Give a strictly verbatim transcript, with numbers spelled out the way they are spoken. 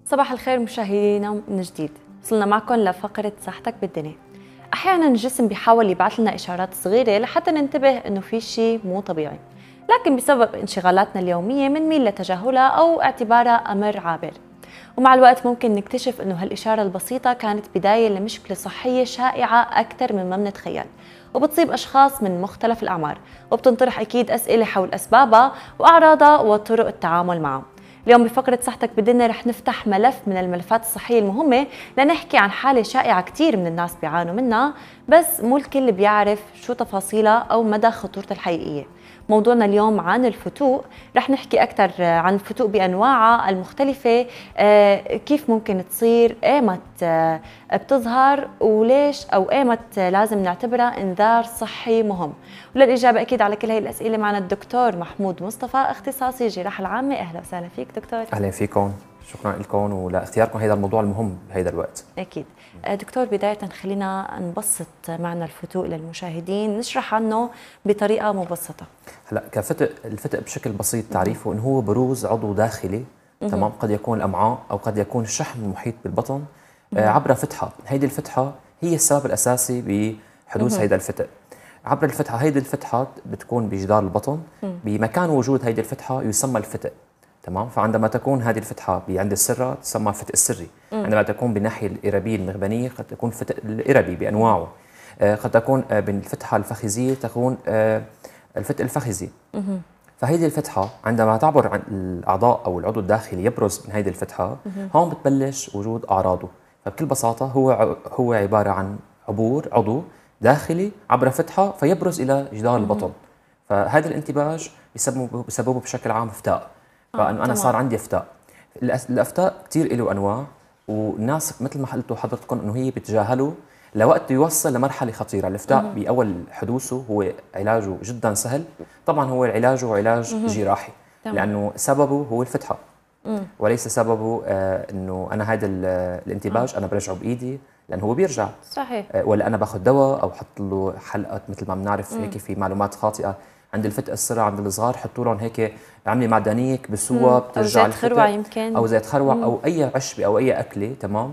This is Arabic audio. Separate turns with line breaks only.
صباح الخير مشاهدينا من جديد. وصلنا معكم لفقرة صحتك بالدنيا. أحيانا الجسم بيحاول يبعث لنا إشارات صغيرة لحتى ننتبه إنه في شيء مو طبيعي، لكن بسبب انشغالاتنا اليومية منميل لتجاهلها أو اعتبارها أمر عابر. ومع الوقت ممكن نكتشف إنه هالإشارة البسيطة كانت بداية لمشكلة صحية شائعة أكثر مما بنتخيل، وبتصيب أشخاص من مختلف الأعمار، وبتنطرح أكيد أسئلة حول أسبابها وأعراضها وطرق التعامل معها. اليوم بفقرة صحتك بالدنيا رح نفتح ملف من الملفات الصحية المهمة لنحكي عن حالة شائعة كتير من الناس بيعانوا منها، بس مو الكل بيعرف شو تفاصيلها أو مدى خطورتها الحقيقية. موضوعنا اليوم عن الفتوق، رح نحكي أكثر عن الفتوق بأنواعها المختلفة، كيف ممكن تصير، ايمت بتظهر، وليش أو ايمت لازم نعتبرها إنذار صحي مهم. وللإجابة أكيد على كل هاي الأسئلة معنا الدكتور محمود مصطفى، اختصاصي الجراحة العامة. أهلا وسهلا فيك دكتور.
أهلا فيكم، شكرا لكم ولاختياركم هذا الموضوع المهم بهذا الوقت.
أكيد. دكتور، بداية خلينا نبسط معنى الفتوق للمشاهدين، نشرح عنه بطريقة مبسطة.
هلا كفتق، الفتق بشكل بسيط تعريفه انه هو بروز عضو داخلي، تمام، قد يكون الامعاء او قد يكون الشحم المحيط بالبطن آه عبر فتحه. هيدي الفتحه هي السبب الاساسي بحدوث هيدا الفتق. عبر الفتحه، هيدي الفتحه بتكون بجدار البطن، بمكان وجود هيدي الفتحه يسمى الفتق، تمام. فعندما تكون هذه الفتحه عند السره تسمى الفتق السري. مم. عندما تكون بالناحيه الارابيه المغبنيه قد تكون فتق الاربي بانواعه. آه قد تكون آه بالفتحه الفخذيه تكون آه الفتق الفخذي. مم. فهذه الفتحه عندما تعبر عن الاعضاء او العضو الداخلي يبرز من هذه الفتحه، مم. هون بتبلش وجود اعراضه. فبكل بساطه هو هو عباره عن عبور عضو داخلي عبر فتحه فيبرز الى جدار مم. البطن. فهذا الانتباج بسببه بسببه بشكل عام افتاء. فانه انا صار عندي افتاء. الافتاء كثير له انواع، والناس مثل ما قلتوا حضرتكم انه هي بتجاهلوا لوقت يوصل لمرحله خطيره. الافتاء باول حدوثه هو علاجه جدا سهل، طبعا هو علاجه علاج مم. جراحي، تمام. لانه سببه هو الفتحه، مم. وليس سببه آه انه انا هذا الانتباج انا برجعه بايدي، لانه هو بيرجع
صحيح،
آه ولا انا باخذ دواء او حط له حلقه. مثل ما بنعرف هيك في معلومات خاطئه عند الفتق السرة، عند الصغار حطوا لهم هيك عملة معدنية بسوها بترجع
او زيت خروع يمكن،
او زيت خروع او اي عشبة او اي اكله، تمام.